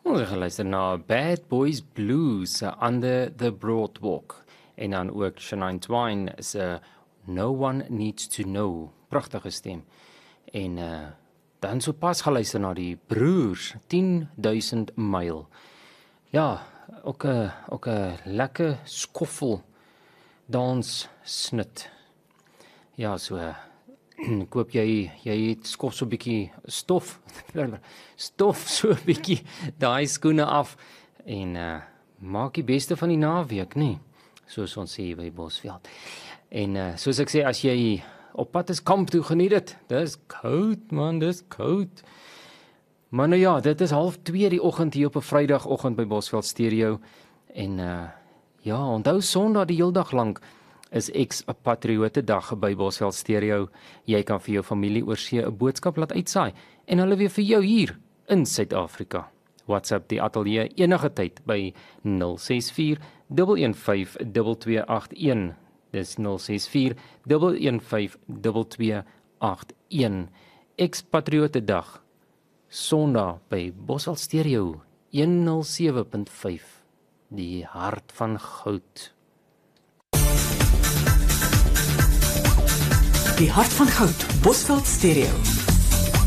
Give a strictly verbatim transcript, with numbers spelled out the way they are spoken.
Ons gaan luister na Bad Boys Blues uh, Under the Broadwalk. En dan ook Shania Twain se No One Needs to Know. Pragtige stem. En uh, dan so pas geluister na die Broers, tien duisend myl. Ja, ook 'n ook 'n lekker skoffel dans snit. Ja, so ek hoop jy jy het skof so 'n bietjie stof stof so 'n bietjie daai skoene af en uh, maak die beste van die naweek, nê? Soos ons sê by Bosveld. En uh, soos ek sê, as jy op pad is kamp toe, geniet dit. Dis koud man, dis koud. Maar nou ja, dit is half twee die oggend hier op 'n Vrydagoggend by Bosveld Stereo en uh, ja, onthou Sondag die heeldag lank is ex-patriote dag by Bosveld Stereo. Jy kan vir jou familie oorsee 'n boodskap laat uitsaai en hulle weer vir jou hier in Suid-Afrika. WhatsApp die ateljee enige tyd by nul ses vier een een vyf twee twee agt een. Dis nul ses vier een een vyf twee twee agt een. Ex-patriote dag Sondag by Bosveld Stereo honderd sewe punt vyf. Die hart van goud. Die hart van goud, Bosveld Stereo.